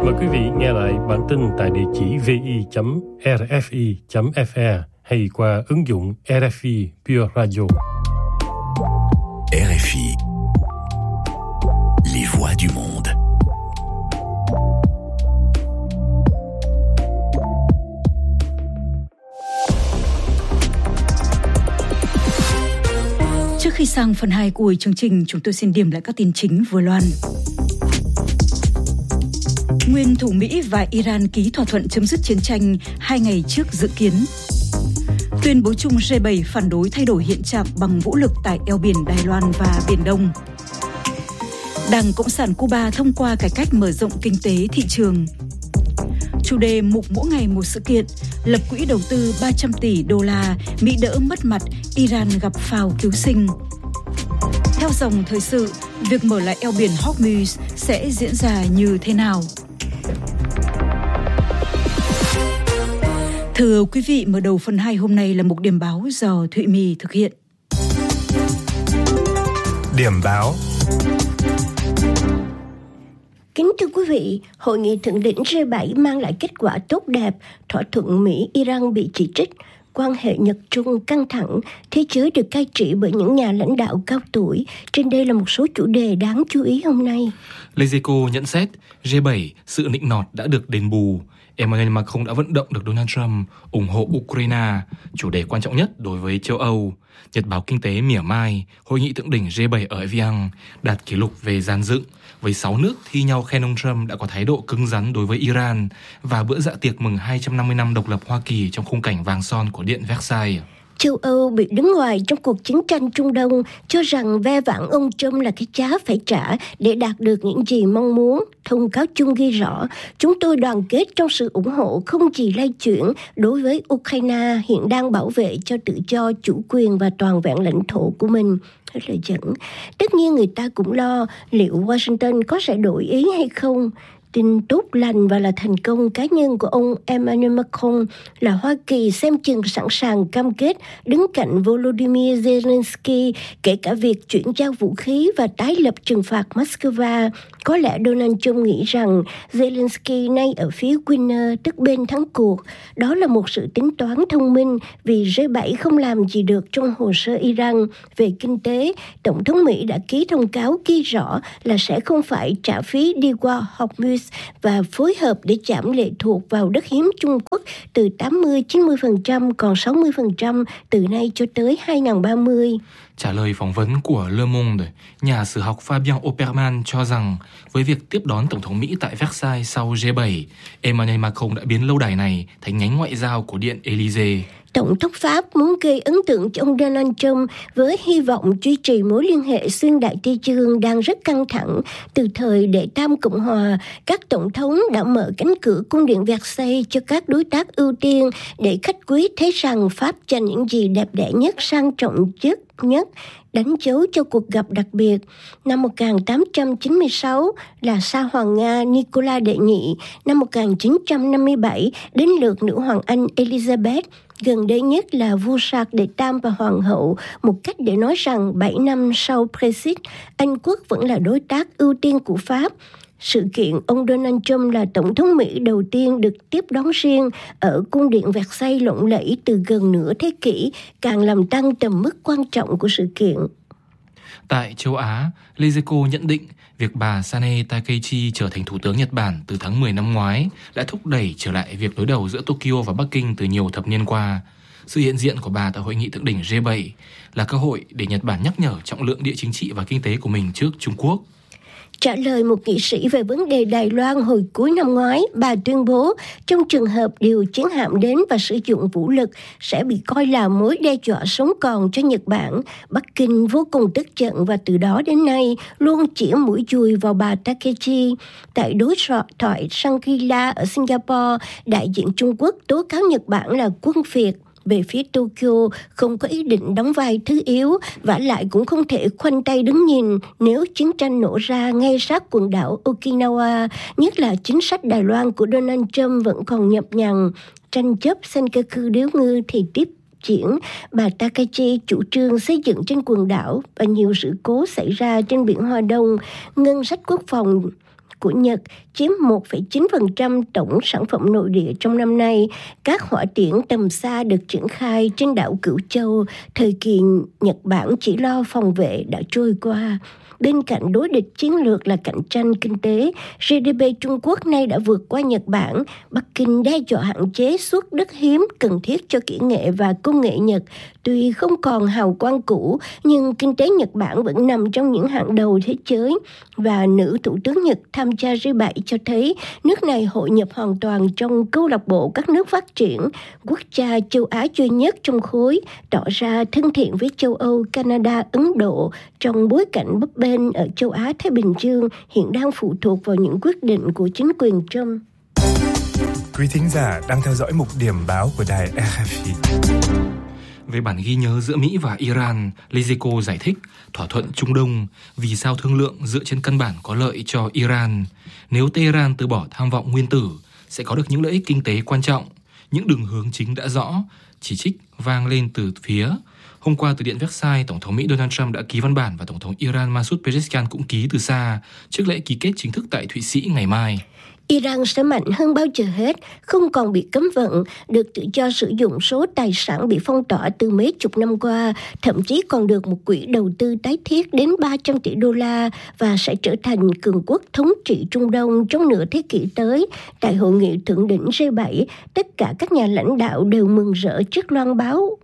Mời quý vị nghe lại bản tin tại địa chỉ vi.rfi.fr hay qua ứng dụng RFI Pure Radio. RFI, les voix du monde. Trước khi sang phần 2 của chương trình, chúng tôi xin điểm lại các tin chính vừa loan. Nguyên thủ Mỹ và Iran ký thỏa thuận chấm dứt chiến tranh 2 ngày trước dự kiến. Tuyên bố chung G7 phản đối thay đổi hiện trạng bằng vũ lực tại eo biển Đài Loan và Biển Đông. Đảng Cộng sản Cuba thông qua cải cách mở rộng kinh tế thị trường. Chủ đề mục mỗi ngày một sự kiện, lập quỹ đầu tư 300 tỷ đô la, Mỹ đỡ mất mặt, Iran gặp phao cứu sinh. Theo dòng thời sự, việc mở lại eo biển Hormuz sẽ diễn ra như thế nào? Thưa quý vị, mở đầu phần 2 hôm nay là mục điểm báo do Thụy My thực hiện. Điểm báo. Kính thưa quý vị, hội nghị thượng đỉnh G7 mang lại kết quả tốt đẹp, thỏa thuận Mỹ-Iran bị chỉ trích, quan hệ Nhật-Trung căng thẳng, thế giới được cai trị bởi những nhà lãnh đạo cao tuổi. Trên đây là một số chủ đề đáng chú ý hôm nay. Lezeco nhận xét, G7, sự nịnh nọt đã được đền bù. Emmanuel Macron đã vận động được Donald Trump ủng hộ Ukraine, chủ đề quan trọng nhất đối với châu Âu. Nhật báo Kinh tế mỉa mai, hội nghị thượng đỉnh G7 ở Evian đạt kỷ lục về dàn dựng, với 6 nước thi nhau khen ông Trump đã có thái độ cứng rắn đối với Iran và bữa dạ tiệc mừng 250 năm độc lập Hoa Kỳ trong khung cảnh vàng son của Điện Versailles. Châu Âu bị đứng ngoài trong cuộc chiến tranh Trung Đông, cho rằng ve vãn ông Trump là cái giá phải trả để đạt được những gì mong muốn. Thông cáo chung ghi rõ, chúng tôi đoàn kết trong sự ủng hộ không chỉ lay chuyển đối với Ukraine hiện đang bảo vệ cho tự do, chủ quyền và toàn vẹn lãnh thổ của mình. Hết lời dẫn. Tất nhiên người ta cũng lo liệu Washington có sẽ đổi ý hay không. Tin tốt lành và là thành công cá nhân của ông Emmanuel Macron là Hoa Kỳ xem chừng sẵn sàng cam kết đứng cạnh Volodymyr Zelensky, kể cả việc chuyển giao vũ khí và tái lập trừng phạt Moscow. Có lẽ Donald Trump nghĩ rằng Zelensky nay ở phía winner, tức bên thắng cuộc. Đó là một sự tính toán thông minh vì G7 không làm gì được trong hồ sơ Iran. Về kinh tế, Tổng thống Mỹ đã ký thông cáo ghi rõ là sẽ không phải trả phí đi qua Hormuz và phối hợp để giảm lệ thuộc vào đất hiếm Trung Quốc từ 80-90% còn 60% từ nay cho tới 2030. Trả lời phỏng vấn của Le Monde, nhà sử học Fabien Opperman cho rằng với việc tiếp đón Tổng thống Mỹ tại Versailles sau G7, Emmanuel Macron đã biến lâu đài này thành nhánh ngoại giao của Điện Élysée. Tổng thống Pháp muốn gây ấn tượng cho ông Donald Trump với hy vọng duy trì mối liên hệ xuyên Đại Tây Dương đang rất căng thẳng. Từ thời Đệ Tam Cộng Hòa, các tổng thống đã mở cánh cửa cung điện Versailles cho các đối tác ưu tiên để khách quý thấy rằng Pháp dành những gì đẹp đẽ nhất, sang trọng nhất, đánh dấu cho cuộc gặp đặc biệt. Năm 1896 là Sa Hoàng Nga Nicola Đệ Nhị, năm 1957 đến lượt nữ hoàng Anh Elizabeth, gần đây nhất là vua Charles đệ Tam và hoàng hậu, một cách để nói rằng 7 năm sau Brexit, Anh quốc vẫn là đối tác ưu tiên của Pháp. Sự kiện ông Donald Trump là Tổng thống Mỹ đầu tiên được tiếp đón riêng ở cung điện Versailles lộng lẫy từ gần nửa thế kỷ, càng làm tăng tầm mức quan trọng của sự kiện. Tại châu Á, Lezeco nhận định việc bà Sane Takeichi trở thành thủ tướng Nhật Bản từ tháng 10 năm ngoái đã thúc đẩy trở lại việc đối đầu giữa Tokyo và Bắc Kinh từ nhiều thập niên qua. Sự hiện diện của bà tại hội nghị thượng đỉnh G7 là cơ hội để Nhật Bản nhắc nhở trọng lượng địa chính trị và kinh tế của mình trước Trung Quốc. Trả lời một nghị sĩ về vấn đề Đài Loan hồi cuối năm ngoái, bà tuyên bố trong trường hợp điều chiến hạm đến và sử dụng vũ lực sẽ bị coi là mối đe dọa sống còn cho Nhật Bản. Bắc Kinh vô cùng tức giận và từ đó đến nay luôn chĩa mũi dùi vào bà Takeichi. Tại đối thoại Shangri-La ở Singapore, đại diện Trung Quốc tố cáo Nhật Bản là quân phiệt. Về phía Tokyo không có ý định đóng vai thứ yếu, vả lại cũng không thể khoanh tay đứng nhìn nếu chiến tranh nổ ra ngay sát quần đảo Okinawa, nhất là chính sách Đài Loan của Donald Trump vẫn còn nhập nhằng. Tranh chấp Senkaku điếu ngư thì tiếp diễn. Bà Takaichi chủ trương xây dựng trên quần đảo và nhiều sự cố xảy ra trên biển Hoa Đông. Ngân sách quốc phòng của Nhật chiếm 1,9% tổng sản phẩm nội địa trong năm nay. Các hỏa tiễn tầm xa được triển khai trên đảo Cửu Châu, thời kỳ Nhật Bản chỉ lo phòng vệ đã trôi qua. Bên cạnh đối địch chiến lược là cạnh tranh kinh tế, GDP Trung Quốc nay đã vượt qua Nhật Bản. Bắc Kinh đe dọa hạn chế xuất đất hiếm cần thiết cho kỹ nghệ và công nghệ Nhật. Tuy không còn hào quang cũ, nhưng kinh tế Nhật Bản vẫn nằm trong những hạng đầu thế giới. Và nữ thủ tướng Nhật tham gia G7 cho thấy nước này hội nhập hoàn toàn trong câu lạc bộ các nước phát triển, quốc gia châu Á duy nhất trong khối, tỏ ra thân thiện với châu Âu, Canada, Ấn Độ trong bối cảnh bấp bênh ở châu Á Thái Bình Dương hiện đang phụ thuộc vào những quyết định của chính quyền Trump. Quý thính giả đang theo dõi mục điểm báo của đài RFI. Về bản ghi nhớ giữa Mỹ và Iran, Liziko giải thích thỏa thuận Trung Đông vì sao thương lượng dựa trên căn bản có lợi cho Iran. Nếu Tehran từ bỏ tham vọng nguyên tử, sẽ có được những lợi ích kinh tế quan trọng. Những đường hướng chính đã rõ, chỉ trích vang lên từ phía. Hôm qua, từ Điện Versailles, Tổng thống Mỹ Donald Trump đã ký văn bản và Tổng thống Iran Masoud Pezeshkian cũng ký từ xa trước lễ ký kết chính thức tại Thụy Sĩ ngày mai. Iran sẽ mạnh hơn bao giờ hết, không còn bị cấm vận, được tự do sử dụng số tài sản bị phong tỏa từ mấy chục năm qua, thậm chí còn được một quỹ đầu tư tái thiết đến 300 tỷ đô la và sẽ trở thành cường quốc thống trị Trung Đông trong nửa thế kỷ tới. Tại hội nghị thượng đỉnh G7, tất cả các nhà lãnh đạo đều mừng rỡ trước loan báo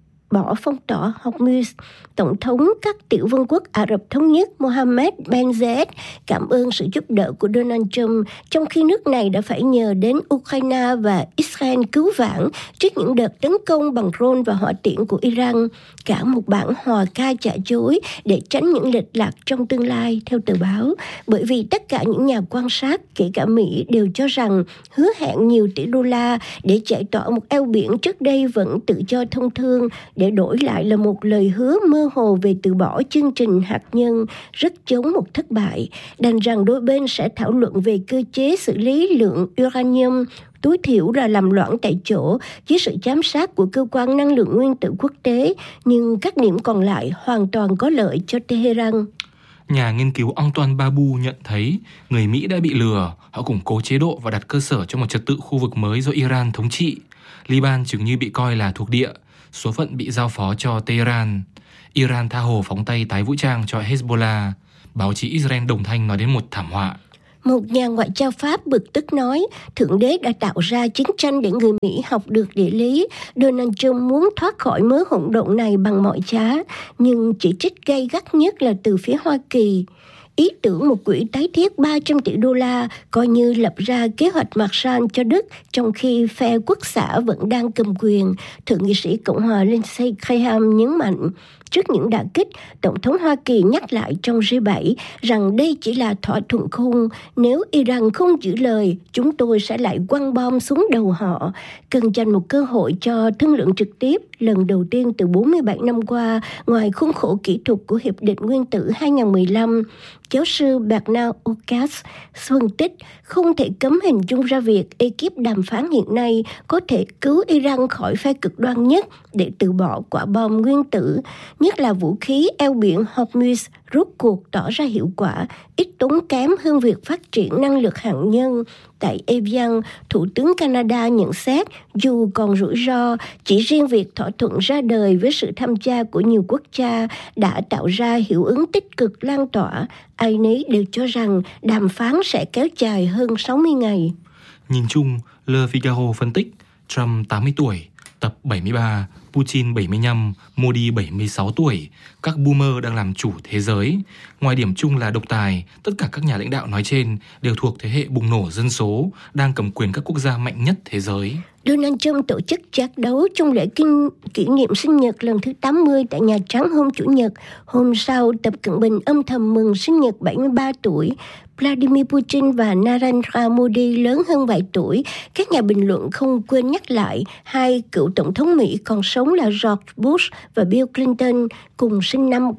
bỏ phong tỏa Hormuz. Tổng thống các tiểu vương quốc Ả Rập Thống Nhất Mohammed bin Zayed cảm ơn sự giúp đỡ của Donald Trump, trong khi nước này đã phải nhờ đến Ukraine và Israel cứu vãn trước những đợt tấn công bằng drone và hỏa tiễn của Iran. Cả một bản hòa ca giả dối để tránh những lệch lạc trong tương lai, theo tờ báo, bởi vì tất cả những nhà quan sát, kể cả Mỹ, đều cho rằng hứa hẹn nhiều tỷ đô la để giải tỏa một eo biển trước đây vẫn tự do thông thương, để đổi lại là một lời hứa mơ hồ về từ bỏ chương trình hạt nhân, rất giống một thất bại. Đành rằng đôi bên sẽ thảo luận về cơ chế xử lý lượng uranium tối thiểu là làm loãng tại chỗ dưới sự giám sát của cơ quan năng lượng nguyên tử quốc tế, nhưng các điểm còn lại hoàn toàn có lợi cho Tehran. Nhà nghiên cứu Antoine Babu nhận thấy người Mỹ đã bị lừa, họ củng cố chế độ và đặt cơ sở cho một trật tự khu vực mới do Iran thống trị. Liban chừng như bị coi là thuộc địa, số phận bị giao phó cho Tehran. Iran tha hồ phóng tay tái vũ trang cho Hezbollah. Báo chí Israel đồng thanh nói đến một thảm họa. Một nhà ngoại giao Pháp bực tức nói, Thượng Đế đã tạo ra chiến tranh để người Mỹ học được địa lý. Donald Trump muốn thoát khỏi mớ hỗn độn này bằng mọi giá, nhưng chỉ trích gay gắt nhất là từ phía Hoa Kỳ. Ý tưởng một quỹ tái thiết 300 tỷ đô la coi như lập ra kế hoạch Marshall cho Đức, trong khi phe quốc xã vẫn đang cầm quyền, Thượng nghị sĩ Cộng hòa Lindsey Graham nhấn mạnh. Trước những đả kích, Tổng thống Hoa Kỳ nhắc lại trong G7 rằng đây chỉ là thỏa thuận khung. Nếu Iran không giữ lời, chúng tôi sẽ lại quăng bom xuống đầu họ. Cần dành một cơ hội cho thương lượng trực tiếp, lần đầu tiên từ 47 năm qua, ngoài khuôn khổ kỹ thuật của Hiệp định Nguyên tử 2015. Giáo sư Bernard Ocas phân tích không thể cấm hình dung ra việc ekip đàm phán hiện nay có thể cứu Iran khỏi phe cực đoan nhất để từ bỏ quả bom nguyên tử, nhất là vũ khí eo biển Hormuz rốt cuộc tỏ ra hiệu quả, ít tốn kém hơn việc phát triển năng lực hạt nhân. Tại Evian, Thủ tướng Canada nhận xét dù còn rủi ro, chỉ riêng việc thỏa thuận ra đời với sự tham gia của nhiều quốc gia đã tạo ra hiệu ứng tích cực lan tỏa. Ai nấy đều cho rằng đàm phán sẽ kéo dài hơn 60 ngày. Nhìn chung, Le Figaro phân tích Trump 80 tuổi, Tập 73, Putin 75, Modi 76 tuổi, các boomer đang làm chủ thế giới. Ngoài điểm chung là độc tài, tất cả các nhà lãnh đạo nói trên đều thuộc thế hệ bùng nổ dân số, đang cầm quyền các quốc gia mạnh nhất thế giới. Donald Trump tổ chức trác đấu trong lễ kỷ niệm sinh nhật lần thứ 80 tại Nhà Trắng hôm Chủ nhật. Hôm sau, Tập Cận Bình âm thầm mừng sinh nhật 73 tuổi. Vladimir Putin và Narendra Modi lớn hơn vài tuổi. Các nhà bình luận không quên nhắc lại hai cựu tổng thống Mỹ còn sống là George Bush và Bill Clinton, cùng sinh năm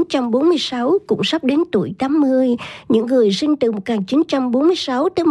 1946, cũng sắp đến tuổi 80. Những người sinh từ 1946 tới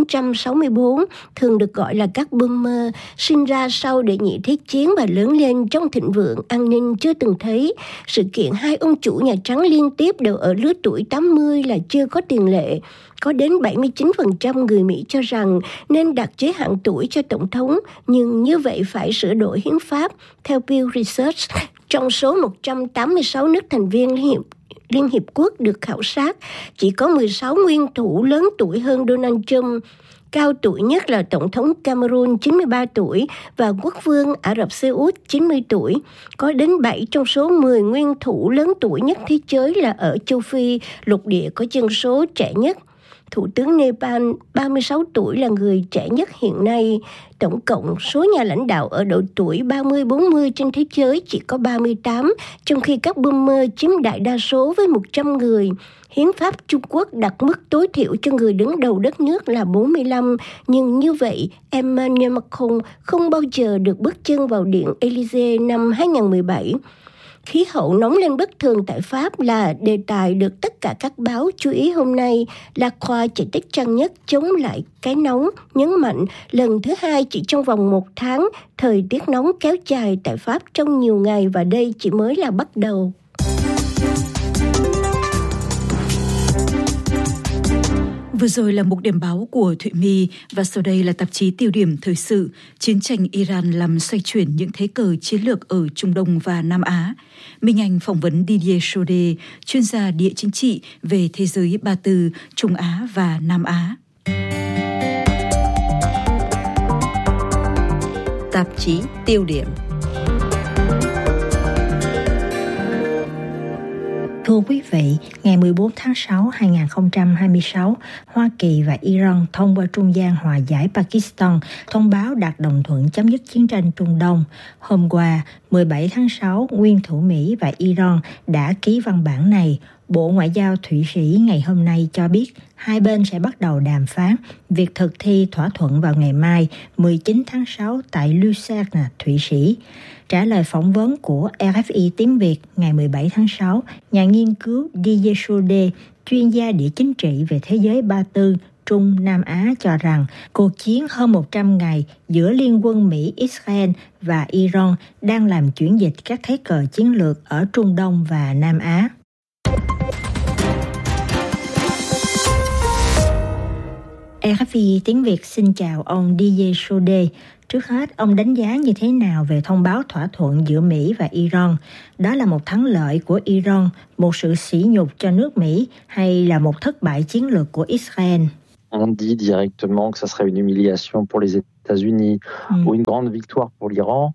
1964 thường được gọi là các boomer, sinh ra sau đệ nhị thế chiến và lớn lên trong thịnh vượng an ninh chưa từng thấy. Sự kiện hai ông chủ Nhà Trắng liên tiếp đều ở lứa tuổi 80 là chưa có tiền lệ. Có đến 79% người Mỹ cho rằng nên đặt giới hạn tuổi cho tổng thống, nhưng như vậy phải sửa đổi hiến pháp. Theo Pew Research, trong số 186 nước thành viên Liên Hiệp Quốc được khảo sát, chỉ có 16 nguyên thủ lớn tuổi hơn Donald Trump. Cao tuổi nhất là Tổng thống Cameroon 93 tuổi và Quốc vương Ả Rập Xê Út 90 tuổi. Có đến 7 trong số 10 nguyên thủ lớn tuổi nhất thế giới là ở châu Phi, lục địa có dân số trẻ nhất. Thủ tướng Nepal 36 tuổi là người trẻ nhất hiện nay. Tổng cộng số nhà lãnh đạo ở độ tuổi 30-40 trên thế giới chỉ có 38, trong khi các boomer chiếm đại đa số với 100 người. Hiến pháp Trung Quốc đặt mức tối thiểu cho người đứng đầu đất nước là 45, nhưng như vậy Emmanuel Macron không bao giờ được bước chân vào Điện Élysée năm 2017. Khí hậu nóng lên bất thường tại Pháp là đề tài được tất cả các báo chú ý hôm nay. La Croix chỉ trích trang nhất chống lại cái nóng, nhấn mạnh lần thứ hai chỉ trong vòng 1 tháng, thời tiết nóng kéo dài tại Pháp trong nhiều ngày và đây chỉ mới là bắt đầu. Vừa rồi là mục điểm báo của Thụy My và sau đây là tạp chí Tiêu điểm thời sự. Chiến tranh Iran làm xoay chuyển những thế cờ chiến lược ở Trung Đông và Nam Á. Minh Anh phỏng vấn Didier Chaudet, chuyên gia địa chính trị về thế giới Ba Tư, Trung Á và Nam Á. Tạp chí Tiêu điểm. Thưa quý vị, ngày 14 tháng 6, 2026, Hoa Kỳ và Iran thông qua trung gian hòa giải Pakistan thông báo đạt đồng thuận chấm dứt chiến tranh Trung Đông. Hôm qua, 17 tháng 6, nguyên thủ Mỹ và Iran đã ký văn bản này. Bộ Ngoại giao Thụy Sĩ ngày hôm nay cho biết hai bên sẽ bắt đầu đàm phán việc thực thi thỏa thuận vào ngày mai 19 tháng 6 tại Lucerne, Thụy Sĩ. Trả lời phỏng vấn của RFI tiếng Việt ngày 17 tháng 6, nhà nghiên cứu Didier Chaudet, chuyên gia địa chính trị về thế giới Ba Tư, Trung Nam Á cho rằng cuộc chiến hơn 100 ngày giữa Liên quân Mỹ, Israel và Iran đang làm chuyển dịch các thế cờ chiến lược ở Trung Đông và Nam Á. RFI tiếng Việt xin chào ông Didier Chaudet. Trước hết, ông đánh giá như thế nào về thông báo thỏa thuận giữa Mỹ và Iran? Đó là một thắng lợi của Iran, một sự sỉ nhục cho nước Mỹ hay là một thất bại chiến lược của Israel? On dit directement que ça serait une humiliation pour les États-Unis ou une grande victoire pour l'Iran.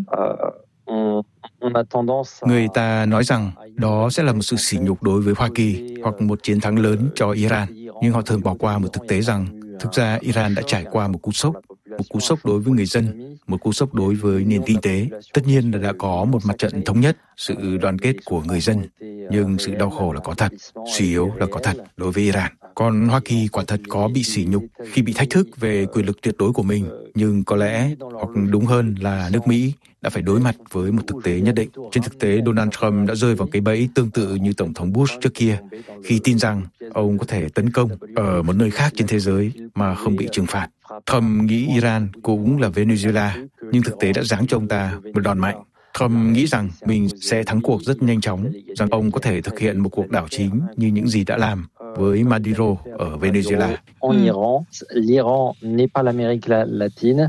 Người ta nói rằng đó sẽ là một sự sỉ nhục đối với Hoa Kỳ hoặc một chiến thắng lớn cho Iran. Nhưng họ thường bỏ qua một thực tế rằng thực ra Iran đã trải qua một cú sốc đối với người dân, một cú sốc đối với nền kinh tế. Tất nhiên là đã có một mặt trận thống nhất, sự đoàn kết của người dân, nhưng sự đau khổ là có thật, suy yếu là có thật đối với Iran. Còn Hoa Kỳ quả thật có bị sỉ nhục khi bị thách thức về quyền lực tuyệt đối của mình, nhưng có lẽ, hoặc đúng hơn là nước Mỹ, đã phải đối mặt với một thực tế nhất định. Trên thực tế, Donald Trump đã rơi vào cái bẫy tương tự như Tổng thống Bush trước kia, khi tin rằng ông có thể tấn công ở một nơi khác trên thế giới mà không bị trừng phạt. Trump nghĩ Iran cũng là Venezuela, nhưng thực tế đã giáng cho ông ta một đòn mạnh. Trump nghĩ rằng mình sẽ thắng cuộc rất nhanh chóng, rằng ông có thể thực hiện một cuộc đảo chính như những gì đã làm với Maduro ở Venezuela. En Iran, l'Iran n'est pas l'Amérique latine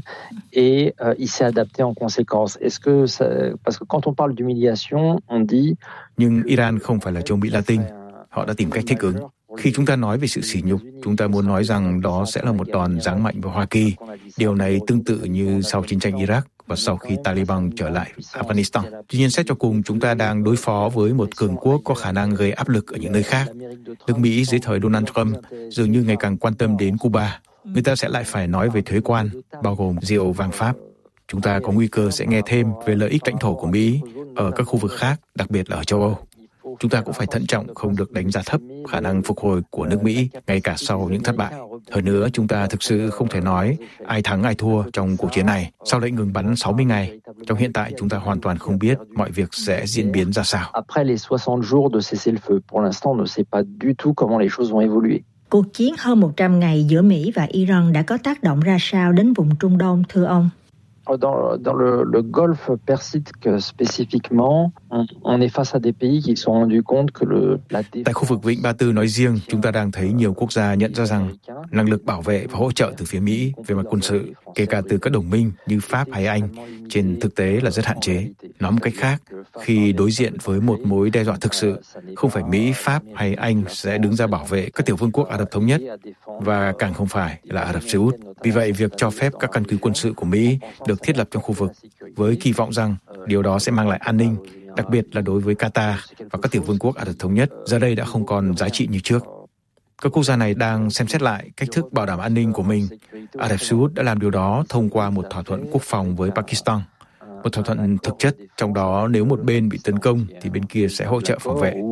et il s'est adapté en conséquence. Est-ce que parce que quand on parle d'humiliation, on dit nhưng Iran không phải là châu Mỹ Latin, họ đã tìm cách thích ứng. Khi chúng ta nói về sự sỉ nhục, chúng ta muốn nói rằng đó sẽ là một đòn giáng mạnh vào Hoa Kỳ. Điều này tương tự như sau chiến tranh Iraq và sau khi Taliban trở lại Afghanistan. Tuy nhiên, xét cho cùng, chúng ta đang đối phó với một cường quốc có khả năng gây áp lực ở những nơi khác. Nước Mỹ dưới thời Donald Trump dường như ngày càng quan tâm đến Cuba. Người ta sẽ lại phải nói về thuế quan, bao gồm rượu vàng Pháp. Chúng ta có nguy cơ sẽ nghe thêm về lợi ích lãnh thổ của Mỹ ở các khu vực khác, đặc biệt là ở châu Âu. Chúng ta cũng phải thận trọng không được đánh giá thấp khả năng phục hồi của nước Mỹ ngay cả sau những thất bại. Hơn nữa, chúng ta thực sự không thể nói ai thắng ai thua trong cuộc chiến này. Sau lệnh ngừng bắn 60 ngày, trong hiện tại chúng ta hoàn toàn không biết mọi việc sẽ diễn biến ra sao. Après les 60 jours de cessez-le-feu, pour l'instant, on ne sait pas du tout comment les choses vont évoluer. Cuộc chiến hơn 100 ngày giữa Mỹ và Iran đã có tác động ra sao đến vùng Trung Đông, thưa ông? Dans le Golfe Persique spécifiquement, on est face à des pays qui se sont rendus compte que Tại khu vực Vịnh Ba Tư nói riêng, chúng ta đang thấy nhiều quốc gia nhận ra rằng năng lực bảo vệ và hỗ trợ từ phía Mỹ về mặt quân sự, kể cả từ các đồng minh như Pháp hay Anh, trên thực tế là rất hạn chế. Nói một cách khác, khi đối diện với một mối đe dọa thực sự, không phải Mỹ, Pháp hay Anh sẽ đứng ra bảo vệ các tiểu vương quốc Ả Rập Thống Nhất, và càng không phải là Ả Rập Xê Út. Vì vậy, việc cho phép các căn cứ quân sự của Mỹ được thiết lập trong khu vực với kỳ vọng rằng điều đó sẽ mang lại an ninh, đặc biệt là đối với Qatar và các tiểu vương quốc Ả Rập Thống Nhất, giờ đây đã không còn giá trị như trước. Các quốc gia này đang xem xét lại cách thức bảo đảm an ninh của mình. Ả Rập Xê Út đã làm điều đó thông qua một thỏa thuận quốc phòng với Pakistan. Một thỏa thuận thực chất, trong đó nếu một bên bị tấn công thì bên kia sẽ hỗ trợ phòng vệ.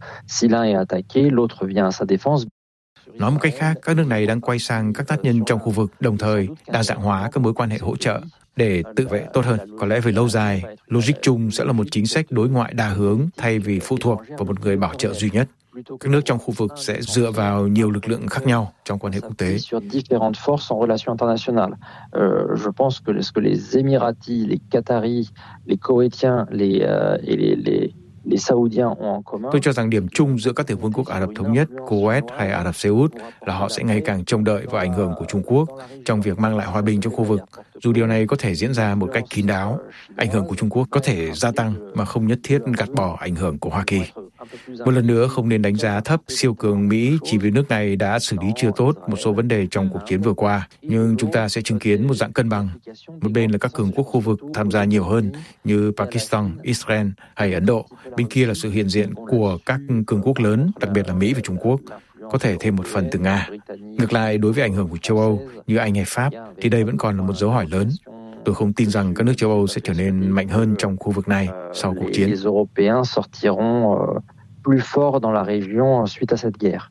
Nói một cách khác, các nước này đang quay sang các tác nhân trong khu vực, đồng thời đa dạng hóa các mối quan hệ hỗ trợ để tự vệ tốt hơn. Có lẽ về lâu dài, logic chung sẽ là một chính sách đối ngoại đa hướng thay vì phụ thuộc vào một người bảo trợ duy nhất. Các nước trong khu vực sẽ dựa vào nhiều lực lượng khác nhau trong quan hệ quốc tế. Je pense que les Émiratis, les Qataris, les Koweïtiens, les Saoudiens ont en commun. Tôi cho rằng điểm chung giữa các tiểu vương quốc Ả Rập Thống Nhất, Kuwait hay Ả Rập Xê Út là họ sẽ ngày càng trông đợi vào ảnh hưởng của Trung Quốc trong việc mang lại hòa bình trong khu vực. Dù điều này có thể diễn ra một cách kín đáo, ảnh hưởng của Trung Quốc có thể gia tăng mà không nhất thiết gạt bỏ ảnh hưởng của Hoa Kỳ. Một lần nữa, không nên đánh giá thấp siêu cường Mỹ chỉ vì nước này đã xử lý chưa tốt một số vấn đề trong cuộc chiến vừa qua. Nhưng chúng ta sẽ chứng kiến một dạng cân bằng. Một bên là các cường quốc khu vực tham gia nhiều hơn như Pakistan, Israel hay Ấn Độ. Bên kia là sự hiện diện của các cường quốc lớn, đặc biệt là Mỹ và Trung Quốc, có thể thêm một phần từ Nga. Ngược lại, đối với ảnh hưởng của châu Âu như Anh hay Pháp thì đây vẫn còn là một dấu hỏi lớn. Tôi không tin rằng các nước châu Âu sẽ trở nên mạnh hơn trong khu vực này sau cuộc chiến. Les Européens sortiront plus forts dans la région suite à cette guerre.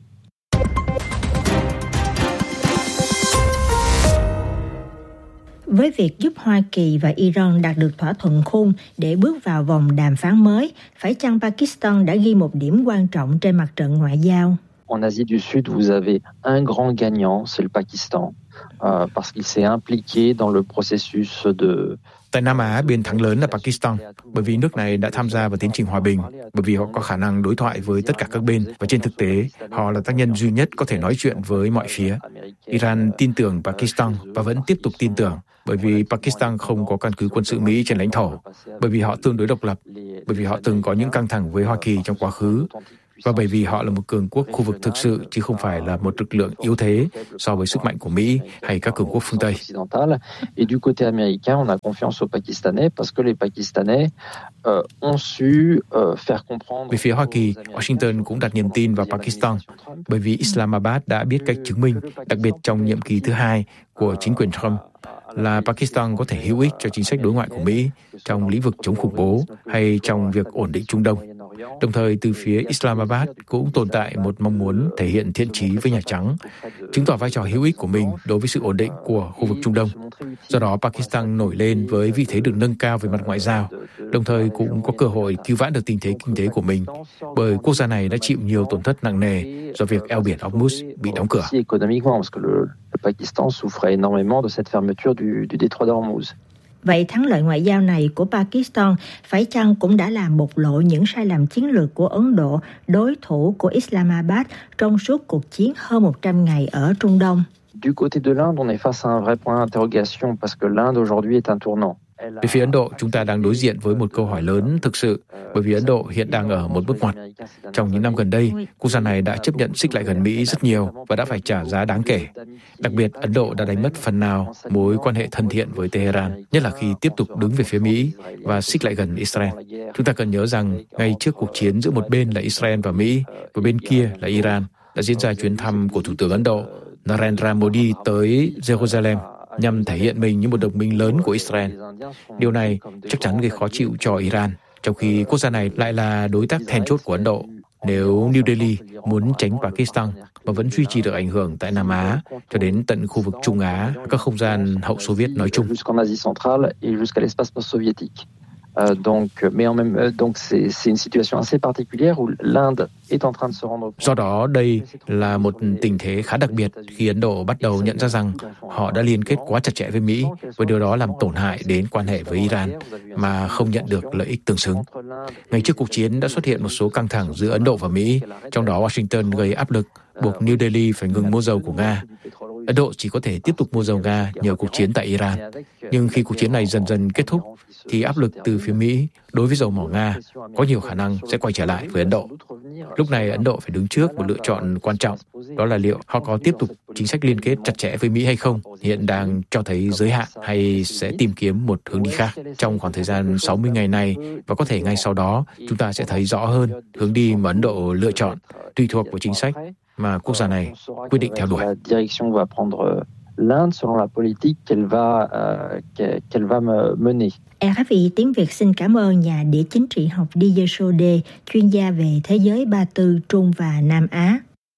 Với việc giúp Hoa Kỳ và Iran đạt được thỏa thuận khung để bước vào vòng đàm phán mới, phải chăng Pakistan đã ghi một điểm quan trọng trên mặt trận ngoại giao? En Asie du Sud, vous avez un grand gagnant, c'est le Pakistan, parce qu'il s'est impliqué dans le processus de... Tại Nam Á, bên thắng lớn là Pakistan, bởi vì nước này đã tham gia vào tiến trình hòa bình, bởi vì họ có khả năng đối thoại với tất cả các bên, và trên thực tế, họ là tác nhân duy nhất có thể nói chuyện với mọi phía. Iran tin tưởng Pakistan và vẫn tiếp tục tin tưởng, bởi vì Pakistan không có căn cứ quân sự Mỹ trên lãnh thổ, bởi vì họ tương đối độc lập, bởi vì họ từng có những căng thẳng với Hoa Kỳ trong quá khứ, và bởi vì họ là một cường quốc khu vực thực sự chứ không phải là một lực lượng yếu thế so với sức mạnh của Mỹ hay các cường quốc phương Tây. Et du côté américain, on a confiance aux Pakistanais parce que les Pakistanais ont su faire comprendre. Về phía Hoa Kỳ, Washington cũng đặt niềm tin vào Pakistan bởi vì Islamabad đã biết cách chứng minh, đặc biệt trong nhiệm kỳ thứ 2 của chính quyền Trump, là Pakistan có thể hữu ích cho chính sách đối ngoại của Mỹ trong lĩnh vực chống khủng bố hay trong việc ổn định Trung Đông. Đồng thời, từ phía Islamabad cũng tồn tại một mong muốn thể hiện thiện chí với Nhà Trắng, chứng tỏ vai trò hữu ích của mình đối với sự ổn định của khu vực Trung Đông. Do đó, Pakistan nổi lên với vị thế được nâng cao về mặt ngoại giao, đồng thời cũng có cơ hội cứu vãn được tình thế kinh tế của mình, bởi quốc gia này đã chịu nhiều tổn thất nặng nề do việc eo biển Hormuz bị đóng cửa. Pakistan souffrait énormément de cette fermeture du détroit d'Hormuz. Vậy thắng lợi ngoại giao này của Pakistan phải chăng cũng đã làm bộc lộ những sai lầm chiến lược của Ấn Độ, đối thủ của Islamabad trong suốt cuộc chiến hơn 100 ngày ở Trung Đông? Du côté de l'Inde, on est face à un vrai point d'interrogation parce que l'Inde aujourd'hui est un tournant. Về phía Ấn Độ, chúng ta đang đối diện với một câu hỏi lớn thực sự, bởi vì Ấn Độ hiện đang ở một bước ngoặt. Trong những năm gần đây, quốc gia này đã chấp nhận xích lại gần Mỹ rất nhiều và đã phải trả giá đáng kể. Đặc biệt, Ấn Độ đã đánh mất phần nào mối quan hệ thân thiện với Tehran, nhất là khi tiếp tục đứng về phía Mỹ và xích lại gần Israel. Chúng ta cần nhớ rằng, ngay trước cuộc chiến giữa một bên là Israel và Mỹ, và bên kia là Iran, đã diễn ra chuyến thăm của Thủ tướng Ấn Độ Narendra Modi tới Jerusalem nhằm thể hiện mình như một đồng minh lớn của Israel. Điều này chắc chắn gây khó chịu cho Iran, trong khi quốc gia này lại là đối tác then chốt của Ấn Độ. Nếu New Delhi muốn tránh Pakistan mà vẫn duy trì được ảnh hưởng tại Nam Á cho đến tận khu vực Trung Á, các không gian hậu Xô Viết nói chung. Donc c'est une situation assez particulière où l'Inde Do đó, đây là một tình thế khá đặc biệt khi Ấn Độ bắt đầu nhận ra rằng họ đã liên kết quá chặt chẽ với Mỹ, và điều đó làm tổn hại đến quan hệ với Iran mà không nhận được lợi ích tương xứng. Ngay trước cuộc chiến đã xuất hiện một số căng thẳng giữa Ấn Độ và Mỹ, trong đó Washington gây áp lực buộc New Delhi phải ngừng mua dầu của Nga. Ấn Độ chỉ có thể tiếp tục mua dầu Nga nhờ cuộc chiến tại Iran. Nhưng khi cuộc chiến này dần dần kết thúc, thì áp lực từ phía Mỹ đối với dầu mỏ Nga có nhiều khả năng sẽ quay trở lại với Ấn Độ. Lúc này Ấn Độ phải đứng trước một lựa chọn quan trọng, đó là liệu họ có tiếp tục chính sách liên kết chặt chẽ với Mỹ hay không, hiện đang cho thấy giới hạn, hay sẽ tìm kiếm một hướng đi khác. Trong khoảng thời gian 60 ngày này, và có thể ngay sau đó, chúng ta sẽ thấy rõ hơn hướng đi mà Ấn Độ lựa chọn, tùy thuộc vào chính sách mà quốc gia này quyết định theo đuổi. L'Inde selon la politique qu'elle va mener. RFI tiếng Việt xin cảm ơn nhà địa chính trị học Didier Sode, chuyên gia về thế giới Ba Tư, Trung và Nam Á.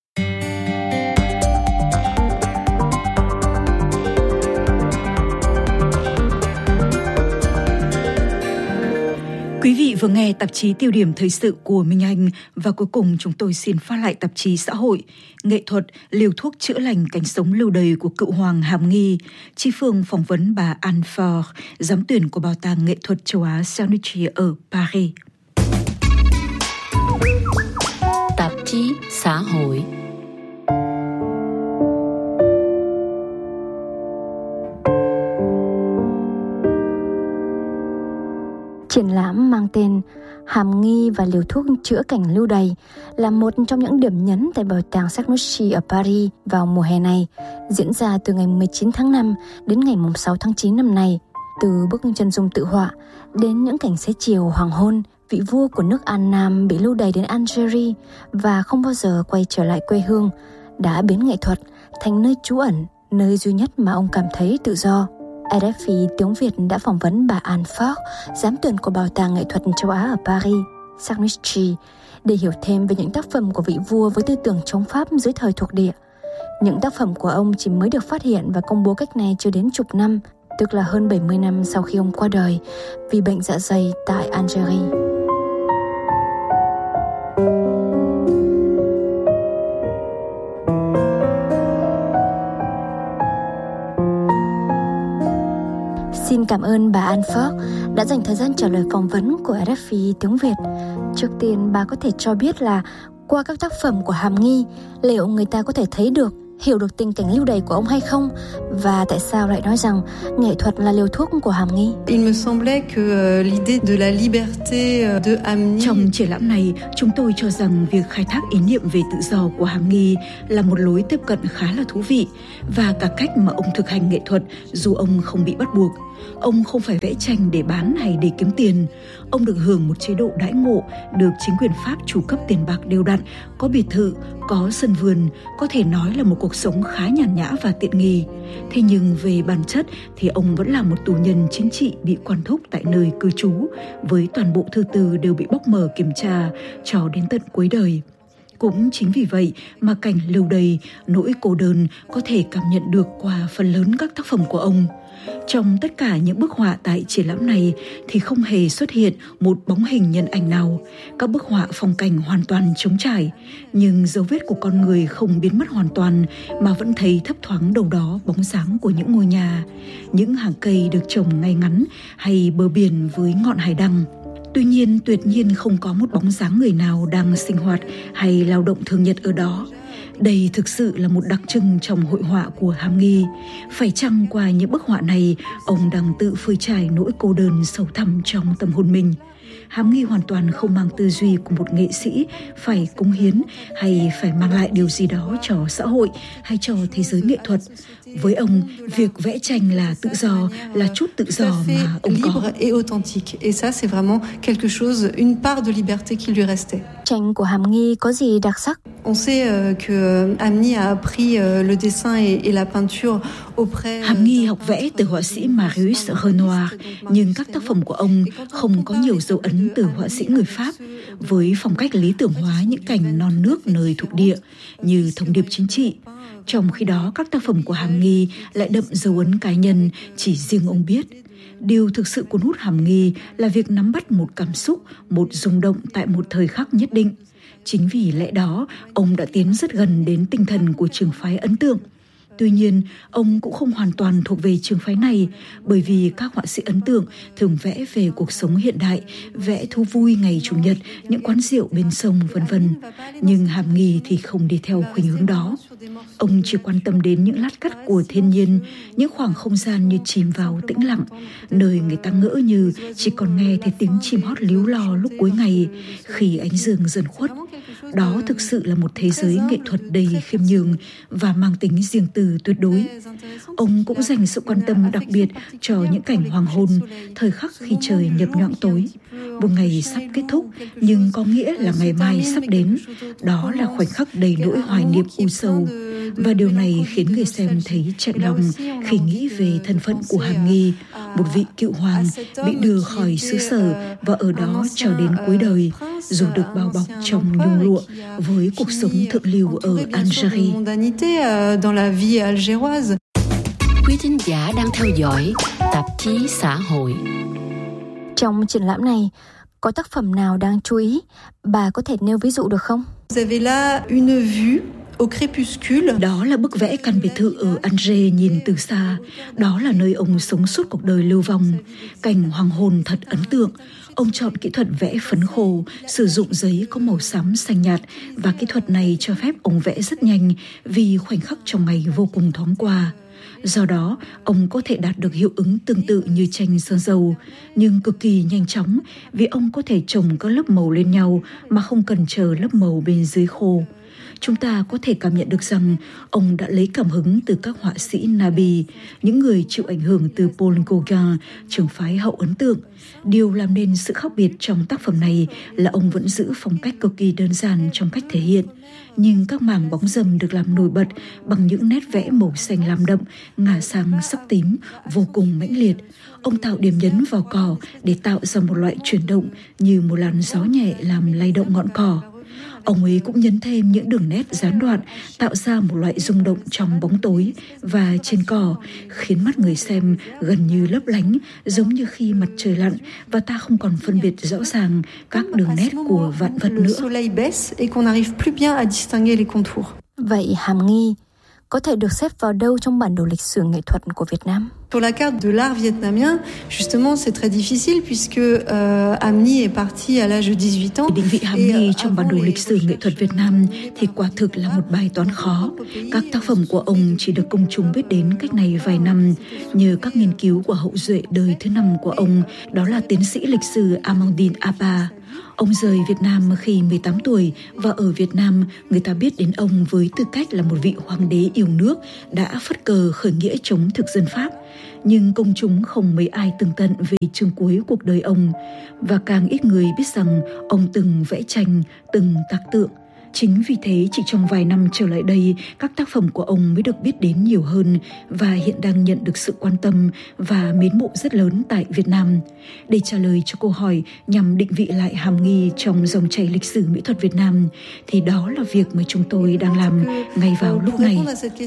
Quý vị vừa nghe tạp chí Tiêu điểm thời sự của Minh Anh, và cuối cùng chúng tôi xin phát lại tạp chí Xã hội, nghệ thuật, liều thuốc chữa lành cánh sống lâu đời của cựu hoàng Hàm Nghi. Chi Phương phỏng vấn bà Anne Faure, giám tuyển của Bảo tàng Nghệ thuật châu Á Cernucci ở Paris. Tạp chí Xã hội. Triển lãm mang tên Hàm Nghi và liều thuốc chữa cảnh lưu đày là một trong những điểm nhấn tại Bảo tàng Cernucci ở Paris vào mùa hè này, diễn ra từ ngày 19 tháng 5 đến ngày 6 tháng 9 năm nay. Từ bức chân dung tự họa đến những cảnh xế chiều hoàng hôn, vị vua của nước An Nam bị lưu đày đến Algeria và không bao giờ quay trở lại quê hương, đã biến nghệ thuật thành nơi trú ẩn, nơi duy nhất mà ông cảm thấy tự do. RFI tiếng Việt đã phỏng vấn bà Anne Faure, giám tuyển của Bảo tàng Nghệ thuật châu Á ở Paris, Cernucci, để hiểu thêm về những tác phẩm của vị vua với tư tưởng chống Pháp dưới thời thuộc địa. Những tác phẩm của ông chỉ mới được phát hiện và công bố cách này chưa đến chục năm, tức là hơn 70 năm sau khi ông qua đời vì bệnh dạ dày tại Algeria. Xin cảm ơn bà Anne Faure đã dành thời gian trả lời phỏng vấn của RFI tiếng Việt. Trước tiên, bà có thể cho biết là qua các tác phẩm của Hàm Nghi, liệu người ta có thể thấy được, hiểu được tình cảnh lưu đày của ông hay không? Và tại sao lại nói rằng nghệ thuật là liều thuốc của Hàm Nghi? Trong triển lãm này, chúng tôi cho rằng việc khai thác ý niệm về tự do của Hàm Nghi là một lối tiếp cận khá là thú vị, và cả cách mà ông thực hành nghệ thuật dù ông không bị bắt buộc. Ông không phải vẽ tranh để bán hay để kiếm tiền. Ông được hưởng một chế độ đãi ngộ, được chính quyền Pháp chu cấp tiền bạc đều đặn, có biệt thự, có sân vườn, có thể nói là một cuộc sống khá nhàn nhã và tiện nghi. Thế nhưng về bản chất thì ông vẫn là một tù nhân chính trị bị quản thúc tại nơi cư trú, với toàn bộ thư từ đều bị bóc mở kiểm tra cho đến tận cuối đời. Cũng chính vì vậy mà cảnh lưu đày, nỗi cô đơn có thể cảm nhận được qua phần lớn các tác phẩm của ông. Trong tất cả những bức họa tại triển lãm này thì không hề xuất hiện một bóng hình nhân ảnh nào. Các bức họa phong cảnh hoàn toàn trống trải, nhưng dấu vết của con người không biến mất hoàn toàn, mà vẫn thấy thấp thoáng đâu đó bóng dáng của những ngôi nhà, những hàng cây được trồng ngay ngắn, hay bờ biển với ngọn hải đăng. Tuy nhiên, tuyệt nhiên không có một bóng dáng người nào đang sinh hoạt hay lao động thường nhật ở đó. Đây thực sự là một đặc trưng trong hội họa của Hàm Nghi. Phải chăng qua những bức họa này, ông đang tự phơi trải nỗi cô đơn sâu thẳm trong tâm hồn mình? Hàm Nghi hoàn toàn không mang tư duy của một nghệ sĩ phải cống hiến hay phải mang lại điều gì đó cho xã hội hay cho thế giới nghệ thuật. Với ông, việc vẽ tranh là tự do, là chút tự do mà ông có. Tranh của Hàm Nghi có gì đặc sắc? Hàm Nghi học vẽ từ họa sĩ Marius Renoir, nhưng các tác phẩm của ông không có nhiều dấu ấn từ họa sĩ người Pháp, với phong cách lý tưởng hóa những cảnh non nước nơi thuộc địa như thông điệp chính trị. Trong khi đó, các tác phẩm của Hàm Nghi lại đậm dấu ấn cá nhân chỉ riêng ông biết. Điều thực sự cuốn hút Hàm Nghi là việc nắm bắt một cảm xúc, một rung động tại một thời khắc nhất định. Chính vì lẽ đó, ông đã tiến rất gần đến tinh thần của trường phái ấn tượng. Tuy nhiên, ông cũng không hoàn toàn thuộc về trường phái này, bởi vì các họa sĩ ấn tượng thường vẽ về cuộc sống hiện đại, vẽ thú vui ngày Chủ nhật, những quán rượu bên sông, v.v. Nhưng Hàm Nghi thì không đi theo khuynh hướng đó. Ông chỉ quan tâm đến những lát cắt của thiên nhiên, những khoảng không gian như chìm vào tĩnh lặng, nơi người ta ngỡ như chỉ còn nghe thấy tiếng chim hót líu lo lúc cuối ngày, khi ánh dương dần khuất. Đó thực sự là một thế giới nghệ thuật đầy khiêm nhường và mang tính riêng tư tuyệt đối. Ông cũng dành sự quan tâm đặc biệt cho những cảnh hoàng hôn, thời khắc khi trời nhập nhoạng tối. Một ngày sắp kết thúc, nhưng có nghĩa là ngày mai sắp đến. Đó là khoảnh khắc đầy nỗi hoài niệm u sâu. Và điều này khiến người xem thấy chạnh lòng khi nghĩ về thân phận của Hàm Nghi, một vị cựu hoàng bị đưa khỏi xứ sở và ở đó cho đến cuối đời, dù được bao bọc trong nhung lụa với cuộc sống thượng lưu ở Algerie. Quý thính giả đang theo dõi tạp chí xã hội. Trong triển lãm này, có tác phẩm nào đáng chú ý? Bà có thể nêu ví dụ được không? Đó là bức vẽ căn biệt thự ở Alger nhìn từ xa. Đó là nơi ông sống suốt cuộc đời lưu vong. Cảnh hoàng hôn thật ấn tượng. Ông chọn kỹ thuật vẽ phấn khô, sử dụng giấy có màu xám xanh nhạt, và kỹ thuật này cho phép ông vẽ rất nhanh vì khoảnh khắc trong ngày vô cùng thoáng qua. Do đó, ông có thể đạt được hiệu ứng tương tự như tranh sơn dầu, nhưng cực kỳ nhanh chóng vì ông có thể chồng các lớp màu lên nhau mà không cần chờ lớp màu bên dưới khô. Chúng ta có thể cảm nhận được rằng ông đã lấy cảm hứng từ các họa sĩ Nabi, những người chịu ảnh hưởng từ Paul Gauguin, trường phái hậu ấn tượng. Điều làm nên sự khác biệt trong tác phẩm này là ông vẫn giữ phong cách cực kỳ đơn giản trong cách thể hiện, nhưng các mảng bóng râm được làm nổi bật bằng những nét vẽ màu xanh lam đậm, ngả sang sắc tím, vô cùng mãnh liệt. Ông tạo điểm nhấn vào cỏ để tạo ra một loại chuyển động như một làn gió nhẹ làm lay động ngọn cỏ. Ông ấy cũng nhấn thêm những đường nét gián đoạn, tạo ra một loại rung động trong bóng tối và trên cỏ, khiến mắt người xem gần như lấp lánh, giống như khi mặt trời lặn và ta không còn phân biệt rõ ràng các đường nét của vạn vật nữa. Vậy Hàm Nghi có thể được xếp vào đâu trong bản đồ lịch sử nghệ thuật của Việt Nam? Sur la carte de l'art vietnamien, justement, c'est très difficile puisque Hàm Nghi est parti à l'âge de 18 ans. Định vị Hàm Nghi trong bản đồ lịch sử nghệ thuật Việt Nam thì quả thực là một bài toán khó. Các tác phẩm của ông chỉ được công chúng biết đến cách này vài năm nhờ các nghiên cứu của hậu duệ đời thứ 5 của ông, đó là tiến sĩ lịch sử Amandine Apa. Ông rời Việt Nam khi 18 tuổi và ở Việt Nam người ta biết đến ông với tư cách là một vị hoàng đế yêu nước đã phất cờ khởi nghĩa chống thực dân Pháp. Nhưng công chúng không mấy ai tường tận về chương cuối cuộc đời ông, và càng ít người biết rằng ông từng vẽ tranh, từng tác tượng. Chính vì thế chỉ trong vài năm trở lại đây, các tác phẩm của ông mới được biết đến nhiều hơn và hiện đang nhận được sự quan tâm và mến mộ rất lớn tại Việt Nam. Để trả lời cho câu hỏi nhằm định vị lại Hàm Nghi trong dòng chảy lịch sử mỹ thuật Việt Nam, thì đó là việc mà chúng tôi đang làm ngay vào lúc này.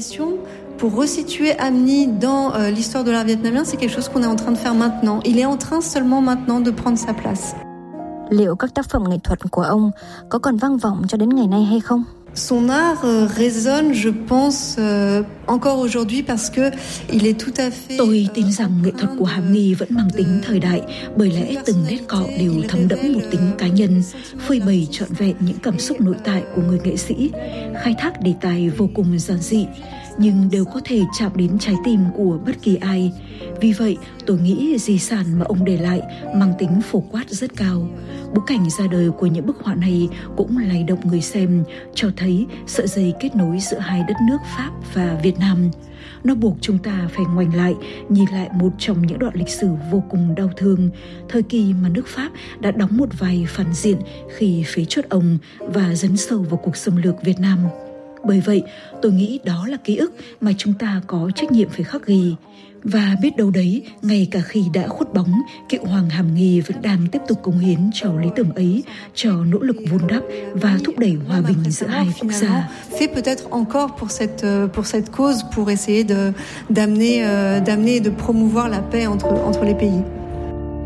Pour resituer Hàm Nghi dans l'histoire de l'art vietnamien, c'est quelque chose qu'on est en train de faire maintenant. Il est en train seulement maintenant de prendre sa place. Liệu các tác phẩm nghệ thuật của ông có còn vang vọng cho đến ngày nay hay không? Son art résonne, je pense, encore aujourd'hui parce que il est tout à fait. Tôi tin rằng nghệ thuật của Hàm Nghi vẫn mang tính thời đại, bởi lẽ từng nét cọ đều thấm đẫm một tính cá nhân, phơi bày trọn vẹn những cảm xúc nội tại của người nghệ sĩ, khai thác đề tài vô cùng giản dị, nhưng đều có thể chạm đến trái tim của bất kỳ ai. Vì vậy, tôi nghĩ di sản mà ông để lại mang tính phổ quát rất cao. Bối cảnh ra đời của những bức họa này cũng lay động người xem, cho thấy sợi dây kết nối giữa hai đất nước Pháp và Việt Nam. Nó buộc chúng ta phải ngoảnh lại, nhìn lại một trong những đoạn lịch sử vô cùng đau thương, thời kỳ mà nước Pháp đã đóng một vai phản diện khi phế truất ông và dấn sâu vào cuộc xâm lược Việt Nam. Bởi vậy, tôi nghĩ đó là ký ức mà chúng ta có trách nhiệm phải khắc ghi. Và biết đâu đấy, ngay cả khi đã khuất bóng, cựu hoàng Hàm Nghi vẫn đang tiếp tục cống hiến cho lý tưởng ấy, cho nỗ lực vun đắp và thúc đẩy hòa bình giữa hai quốc gia. Fait peut-être encore pour cette cause, pour essayer d'amener et de promouvoir la paix entre les pays.